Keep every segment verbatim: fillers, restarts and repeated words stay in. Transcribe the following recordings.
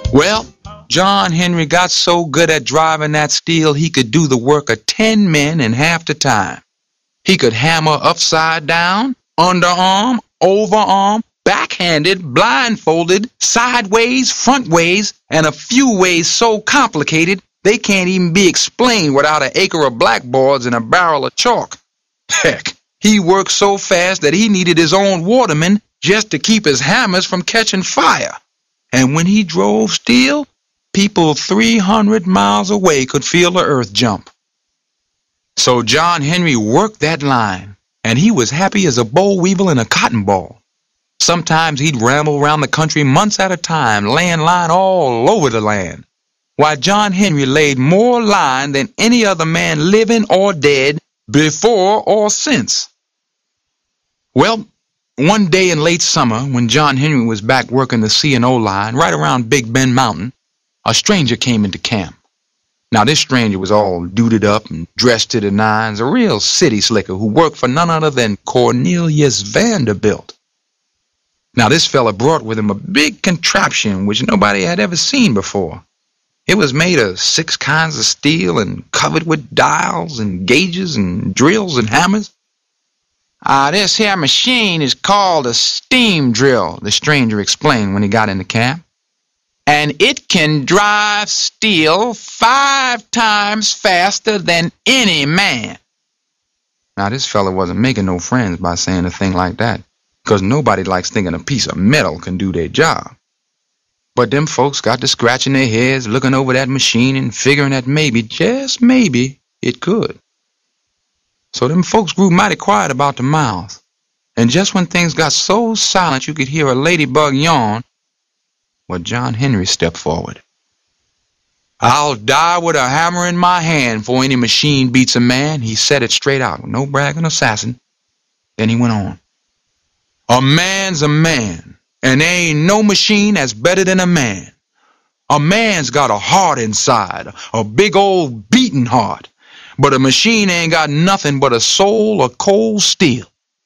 Well, John Henry got so good at driving that steel he could do the work of ten men in half the time. He could hammer upside down, underarm, overarm, backhanded, blindfolded, sideways, frontways, and a few ways so complicated they can't even be explained without an acre of blackboards and a barrel of chalk. Heck, he worked so fast that he needed his own waterman just to keep his hammers from catching fire. And when he drove steel, people three hundred miles away could feel the earth jump. So John Henry worked that line, and he was happy as a boll weevil in a cotton ball. Sometimes he'd ramble around the country months at a time, laying line all over the land. Why, John Henry laid more line than any other man living or dead, before or since. Well, one day in late summer, when John Henry was back working the C and O line right around Big Bend Mountain, a stranger came into camp. Now, this stranger was all duded up and dressed to the nines, a real city slicker who worked for none other than Cornelius Vanderbilt. Now, this fella brought with him a big contraption which nobody had ever seen before. It was made of six kinds of steel and covered with dials and gauges and drills and hammers. Ah, this here machine is called a steam drill, the stranger explained when he got into camp. And it can drive steel five times faster than any man. Now, this fella wasn't making no friends by saying a thing like that, because nobody likes thinking a piece of metal can do their job. But them folks got to scratching their heads, looking over that machine and figuring that maybe, just maybe, it could. So them folks grew mighty quiet about the mouth. And just when things got so silent you could hear a ladybug yawn, well, John Henry stepped forward. I'll die with a hammer in my hand before any machine beats a man. He said it straight out, no bragging or sassing. Then he went on. A man's a man, and there ain't no machine that's better than a man. A man's got a heart inside, a big old beating heart. But a machine ain't got nothing but a soul of cold steel.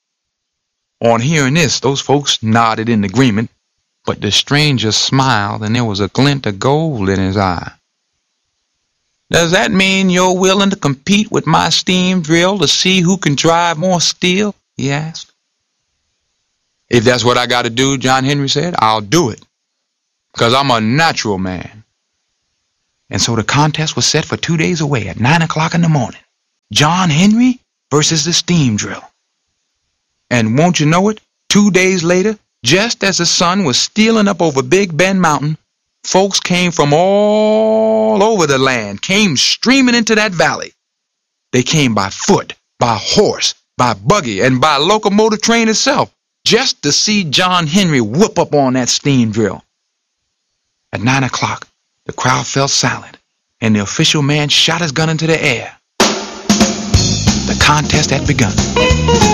On hearing this, those folks nodded in agreement, but the stranger smiled and there was a glint of gold in his eye. Does that mean you're willing to compete with my steam drill to see who can drive more steel? He asked. If that's what I got to do, John Henry said, I'll do it, because I'm a natural man. And so the contest was set for two days away at nine o'clock in the morning. John Henry versus the steam drill. And won't you know it, two days later, just as the sun was stealing up over Big Bend Mountain, folks came from all over the land, came streaming into that valley. They came by foot, by horse, by buggy, and by locomotive train itself, just to see John Henry whoop up on that steam drill. At nine o'clock, the crowd fell silent, and the official man shot his gun into the air. The contest had begun.